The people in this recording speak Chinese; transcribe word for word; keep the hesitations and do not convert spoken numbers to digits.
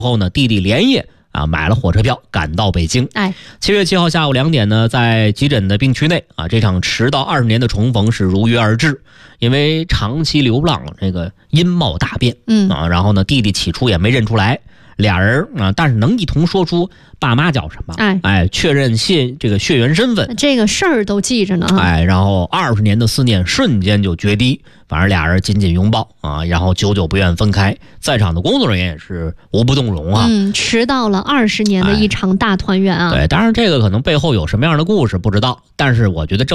后呢，弟弟连夜啊买了火车票赶到北京。 哎， 七月七号下午两点呢，在急诊的病区内啊，这场迟到二十年的重逢是如约而至。因为长期流浪，这个音貌大变， 嗯啊，然后呢，弟弟起初也没认出来。俩人啊，但是能一同说出爸妈叫什么， 哎哎，确认血这个血缘身份， 这个事儿都记着呢啊。 哎，然后二十年的思念瞬间就决堤，反正俩人紧紧拥抱啊，然后久久不愿分开。在场的工作人员也是无不动容啊。 嗯，迟到了二十年的一场大团圆啊。 哎、对，当然这个可能背后有什么样的故事不知道，但是我觉得正。